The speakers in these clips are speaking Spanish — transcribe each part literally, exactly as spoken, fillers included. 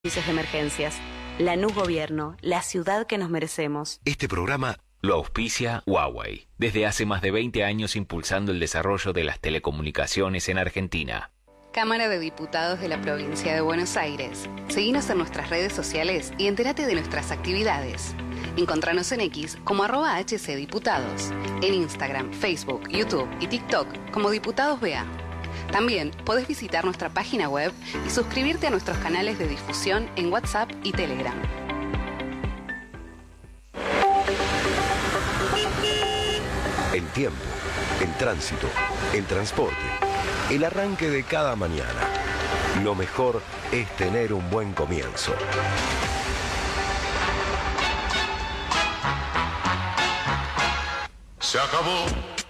servicios de emergencias. Lanús Gobierno, la ciudad que nos merecemos. Este programa lo auspicia Huawei, desde hace más de veinte años impulsando el desarrollo de las telecomunicaciones en Argentina. Cámara de Diputados de la Provincia de Buenos Aires. Seguinos en nuestras redes sociales y entérate de nuestras actividades. Encontranos en X como arroba hcdiputados, en Instagram, Facebook, YouTube y TikTok como Diputados B A. También podés visitar nuestra página web y suscribirte a nuestros canales de difusión en WhatsApp y Telegram. En tiempo, en tránsito, en transporte, el arranque de cada mañana. Lo mejor es tener un buen comienzo. Se acabó.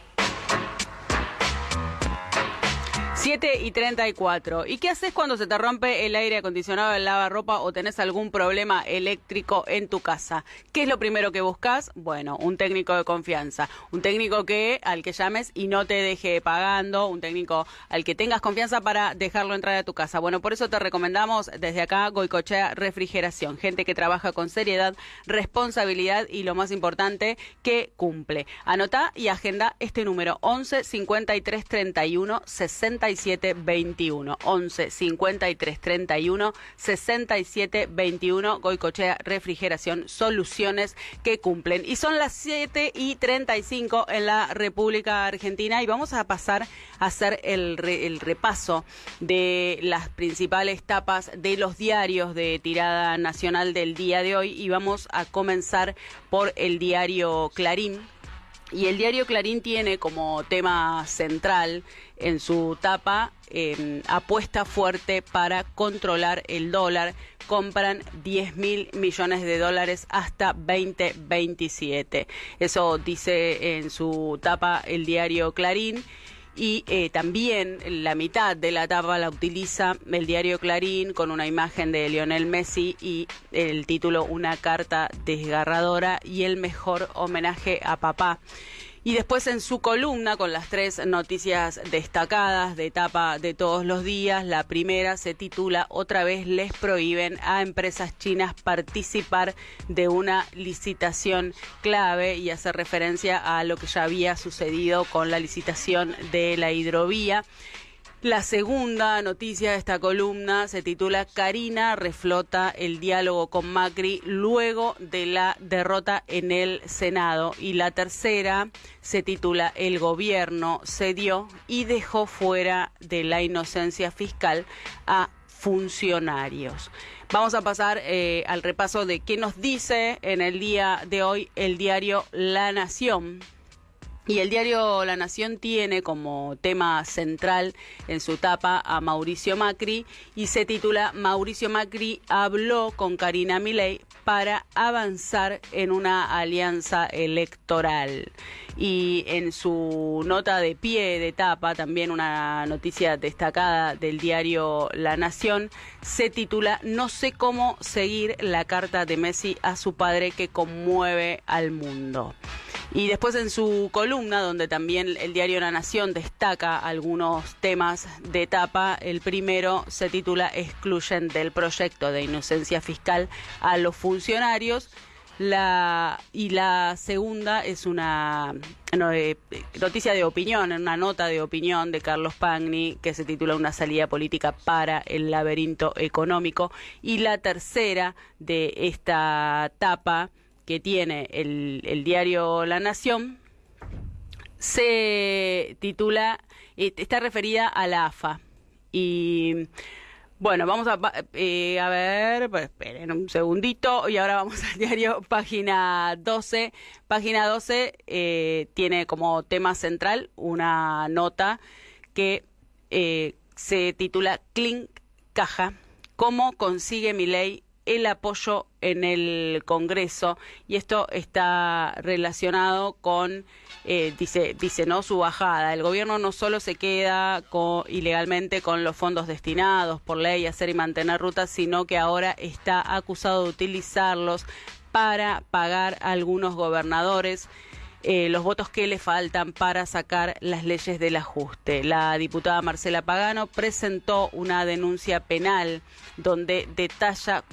siete y treinta y cuatro. ¿Y qué haces cuando se te rompe el aire acondicionado del lavarropa o tenés algún problema eléctrico en tu casa? ¿Qué es lo primero que buscas? Bueno, un técnico de confianza. Un técnico que al que llames y no te deje pagando. Un técnico al que tengas confianza para dejarlo entrar a tu casa. Bueno, por eso te recomendamos desde acá Goicoechea Refrigeración. Gente que trabaja con seriedad, responsabilidad y lo más importante, que cumple. Anotá y agenda este número: once cincuenta y tres treinta y uno sesenta y siete veintiuno. once cincuenta y tres treinta y uno sesenta y siete veintiuno. Goicoechea Refrigeración, soluciones que cumplen. Y son las siete y treinta y cinco en la República Argentina y vamos a pasar a hacer el, re, el repaso de las principales tapas de los diarios de tirada nacional del día de hoy y vamos a comenzar por el diario Clarín. Y el diario Clarín tiene como tema central en su tapa eh, apuesta fuerte para controlar el dólar. Compran diez mil millones de dólares hasta veinte veintisiete. Eso dice en su tapa el diario Clarín. Y eh, también la mitad de la tapa la utiliza el diario Clarín con una imagen de Lionel Messi y el título Una carta desgarradora y el mejor homenaje a papá. Y después en su columna con las tres noticias destacadas de etapa de todos los días, la primera se titula Otra vez les prohíben a empresas chinas participar de una licitación clave y hace referencia a lo que ya había sucedido con la licitación de la hidrovía. La segunda noticia de esta columna se titula Carina reflota el diálogo con Macri luego de la derrota en el Senado. Y la tercera se titula El gobierno cedió y dejó fuera de la inocencia fiscal a funcionarios. Vamos a pasar eh, al repaso de qué nos dice en el día de hoy el diario La Nación. Y el diario La Nación tiene como tema central en su tapa a Mauricio Macri y se titula Mauricio Macri habló con Carina Milei para avanzar en una alianza electoral. Y en su nota de pie de tapa, también una noticia destacada del diario La Nación, se titula No sé cómo seguir la carta de Messi a su padre que conmueve al mundo. Y después en su columna, donde también el diario La Nación destaca algunos temas de etapa, el primero se titula Excluyen del proyecto de inocencia fiscal a los funcionarios. La, y la segunda es una no, eh, noticia de opinión, una nota de opinión de Carlos Pagni que se titula Una salida política para el laberinto económico. Y la tercera de esta tapa que tiene el, el diario La Nación se titula, está referida a la A F A. Y bueno, vamos a, eh, a ver, pues esperen un segundito, y ahora vamos al diario Página doce. Página doce eh, tiene como tema central una nota que eh, se titula Clink Caja, ¿cómo consigue Milei el apoyo en el Congreso? Y esto está relacionado con, eh, dice, dice, ¿no? Su bajada. El gobierno no solo se queda con, ilegalmente con los fondos destinados por ley a hacer y mantener rutas, sino que ahora está acusado de utilizarlos para pagar a algunos gobernadores eh, los votos que le faltan para sacar las leyes del ajuste. La diputada Marcela Pagano presentó una denuncia penal donde detalla